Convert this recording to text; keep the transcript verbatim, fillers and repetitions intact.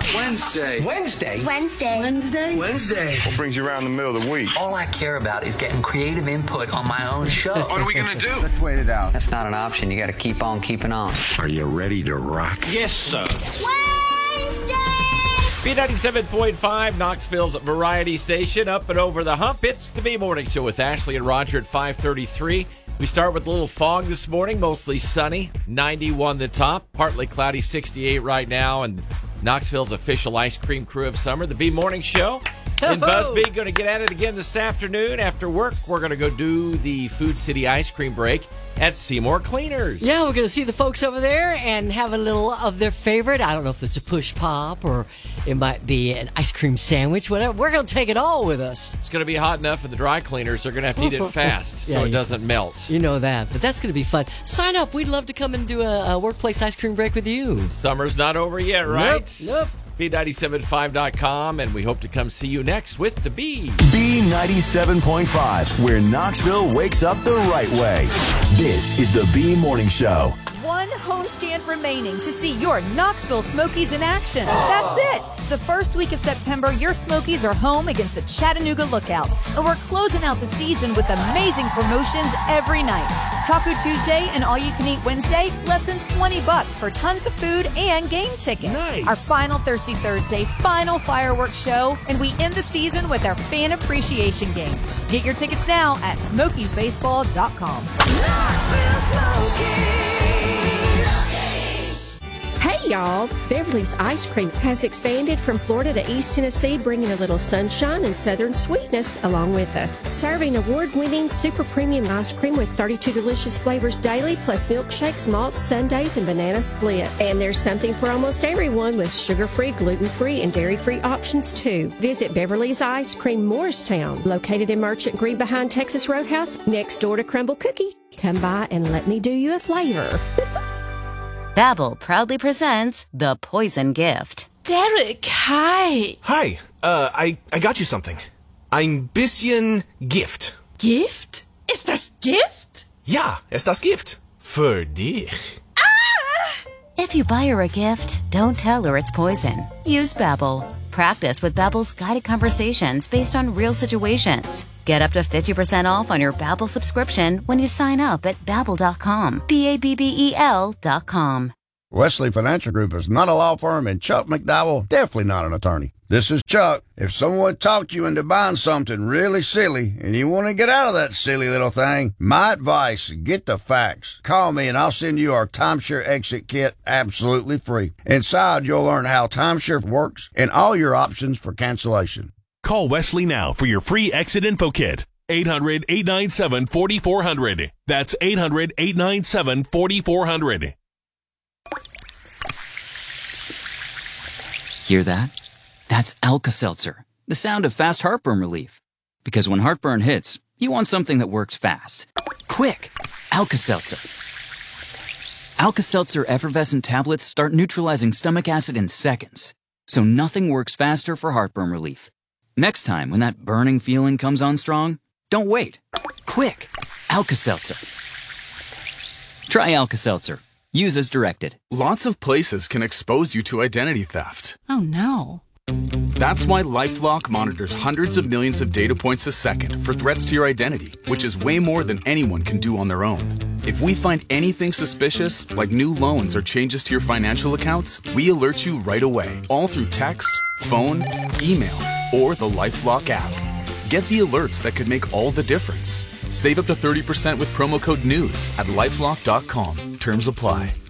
Wednesday. Wednesday. Wednesday. Wednesday. Wednesday. What brings you around the middle of the week? All I care about is getting creative input on my own show. What are we going to do? Let's wait it out. That's not an option. You got to keep on keeping on. Are you ready to rock? Yes, sir. Wednesday. B ninety-seven point five, Knoxville's variety station. Up and over the hump. It's the B Morning Show with Ashley and Roger at five thirty-three. We start with a little fog this morning, mostly sunny. ninety-one the top, partly cloudy, sixty-eight right now. And Knoxville's official ice cream crew of summer, the B Morning Show. And Busby going to get at it again this afternoon. After work, we're going to go do the Food City ice cream break at Seymour Cleaners. Yeah, we're going to see the folks over there and have a little of their favorite. I don't know if it's a push pop or it might be an ice cream sandwich, whatever. We're going to take it all with us. It's going to be hot enough for the dry cleaners. They're going to have to eat it fast Yeah, so it you- doesn't melt. You know that, but that's going to be fun. Sign up. We'd love to come and do a, a workplace ice cream break with you. Summer's not over yet, right? Nope, nope. B ninety-seven point five dot com, and we hope to come see you next with the B. B ninety-seven point five, where Knoxville wakes up the right way. This is the B Morning Show. One homestand remaining to see your Knoxville Smokies in action. That's it. The first week of September, your Smokies are home against the Chattanooga Lookouts, and we're closing out the season with amazing promotions every night. Taco Tuesday and All You Can Eat Wednesday, less than twenty bucks for tons of food and game tickets. Nice. Our final Thirsty Thursday, final fireworks show, and we end the season with our fan appreciation game. Get your tickets now at smokies baseball dot com. Hey y'all, Beverly's Ice Cream has expanded from Florida to East Tennessee, bringing a little sunshine and southern sweetness along with us. Serving award-winning super premium ice cream with thirty-two delicious flavors daily, plus milkshakes, malts, sundaes, and banana split. And there's something for almost everyone with sugar-free, gluten-free, and dairy-free options too. Visit Beverly's Ice Cream Morristown, located in Merchant Green behind Texas Roadhouse, next door to Crumble Cookie. Come by and let me do you a flavor. Babbel proudly presents The Poison Gift. Derek, hi. Hi, uh, I, I got you something. Ein bisschen Gift. Gift? Ist das Gift? Ja, ist das Gift. Für dich. Ah! If you buy her a gift, don't tell her it's poison. Use Babbel. Practice with Babbel's guided conversations based on real situations. Get up to fifty percent off on your Babbel subscription when you sign up at babbel dot com. B A B B E L dot com. Wesley Financial Group is not a law firm, and Chuck McDowell definitely not an attorney. This is Chuck. If someone talked you into buying something really silly and you want to get out of that silly little thing, my advice, get the facts. Call me and I'll send you our Timeshare Exit Kit absolutely free. Inside, you'll learn how timeshare works and all your options for cancellation. Call Wesley now for your free exit info kit. eight hundred, eight nine seven, four four zero zero. That's eight hundred, eight nine seven, four four zero zero. Hear that? That's Alka-Seltzer, the sound of fast heartburn relief. Because when heartburn hits, you want something that works fast. Quick! Alka-Seltzer. Alka-Seltzer effervescent tablets start neutralizing stomach acid in seconds. So nothing works faster for heartburn relief. Next time, when that burning feeling comes on strong, don't wait. Quick! Alka-Seltzer. Try Alka-Seltzer. Use as directed. Lots of places can expose you to identity theft. Oh no. That's why LifeLock monitors hundreds of millions of data points a second for threats to your identity, which is way more than anyone can do on their own. If we find anything suspicious, like new loans or changes to your financial accounts, we alert you right away, all through text, phone, email, or the LifeLock app. Get the alerts that could make all the difference. Save up to thirty percent with promo code NEWS at lifelock dot com. Terms apply.